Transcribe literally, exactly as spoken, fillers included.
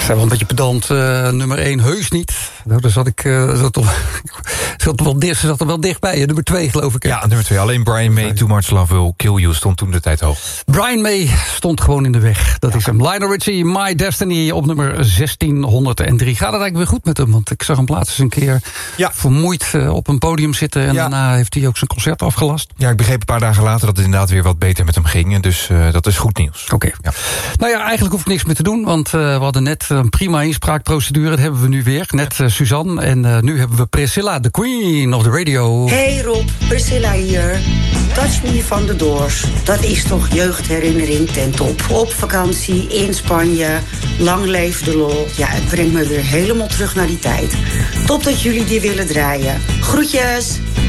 zijn wel een beetje pedant. Uh, nummer één, heus niet. Nou, daar zat ik uh, zat toch, zat wel dicht, zat er wel dichtbij. Nummer twee, geloof ik. Hè? Ja, nummer twee. Alleen Brian May, Too Much Love Will Kill You stond toen de tijd hoog. Brian May stond gewoon in de weg. Dat ja. is hem. Lionel Richie, My Destiny op nummer zestienhonderddrie. Gaat het eigenlijk weer goed met hem? Want ik zag hem laatst eens een keer ja. vermoeid uh, op een podium zitten. En ja. daarna heeft hij ook zijn concert afgelast. Ja, ik begreep een paar dagen later dat het inderdaad weer wat beter met hem ging. Dus uh, dat is goed nieuws. Oké. Okay. Ja. Nou ja, eigenlijk hoef ik niks meer te doen. Want uh, we hadden net een prima inspraakprocedure. Dat hebben we nu weer. Net uh, Suzanne. En uh, nu hebben we Priscilla, the queen of the radio. Hey Rob, Priscilla hier. Touch Me van The Doors. Dat is toch jeugdherinnering ten top. Op vakantie in Spanje. Lang leef de lol. Ja, het brengt me weer helemaal terug naar die tijd. Top dat jullie die willen draaien. Groetjes!